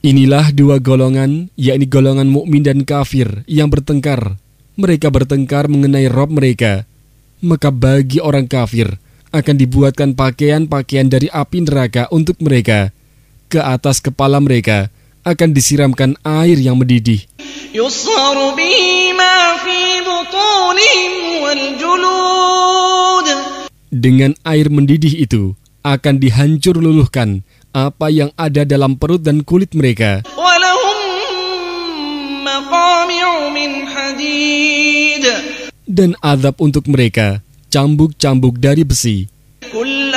Inilah dua golongan, yakni golongan mukmin dan kafir yang bertengkar. Mereka bertengkar mengenai Rabb mereka. Maka bagi orang kafir akan dibuatkan pakaian-pakaian dari api neraka untuk mereka. Ke atas kepala mereka akan disiramkan air yang mendidih. يصهر به ما في بطونهم والجلود. Dengan air mendidih itu akan dihancur luluhkan apa yang ada dalam perut dan kulit mereka. ولهم مقامع من حديد. Dan azab untuk mereka, cambuk-cambuk dari besi.